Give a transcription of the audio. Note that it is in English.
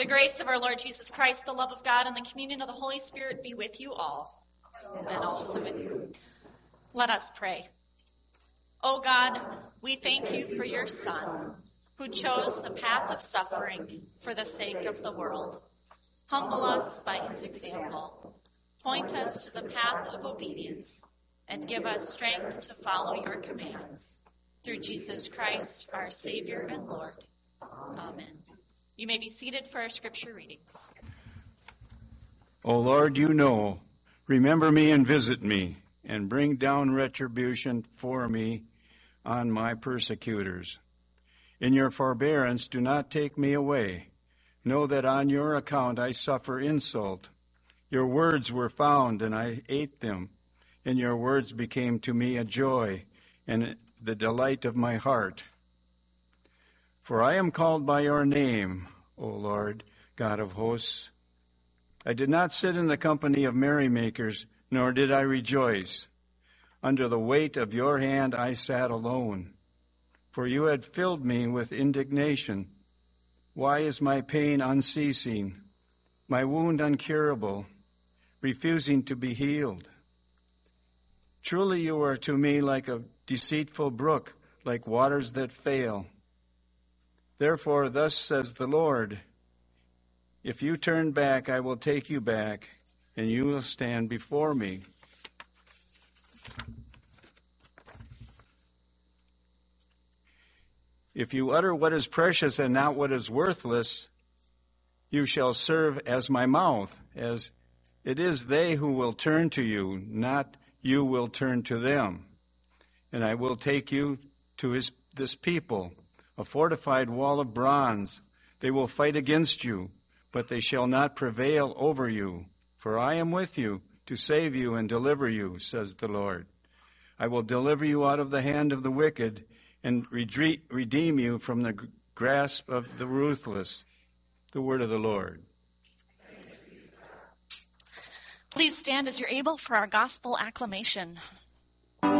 The grace of our Lord Jesus Christ, the love of God, and the communion of the Holy Spirit be with you all, and also with you. Let us pray. O God, we thank you for your Son, who chose the path of suffering for the sake of the world. Humble us by his example. Point us to the path of obedience, and give us strength to follow your commands. Through Jesus Christ, our Savior and Lord. Amen. You may be seated for our scripture readings. O Lord, you know, remember me and visit me, and bring down retribution for me on my persecutors. In your forbearance, do not take me away. Know that on your account I suffer insult. Your words were found, and I ate them, and your words became to me a joy and the delight of my heart. For I am called by your name, O Lord, God of hosts. I did not sit in the company of merrymakers, nor did I rejoice. Under the weight of your hand I sat alone. For you had filled me with indignation. Why is my pain unceasing, my wound incurable, refusing to be healed? Truly you are to me like a deceitful brook, like waters that fail. Therefore, thus says the Lord, if you turn back, I will take you back, and you will stand before me. If you utter what is precious and not what is worthless, you shall serve as my mouth, as it is they who will turn to you, not you will turn to them. And I will take you to this people, a fortified wall of bronze. They will fight against you, but they shall not prevail over you. For I am with you to save you and deliver you, says the Lord. I will deliver you out of the hand of the wicked and redeem you from the grasp of the ruthless. The word of the Lord. Please stand as you're able for our gospel acclamation.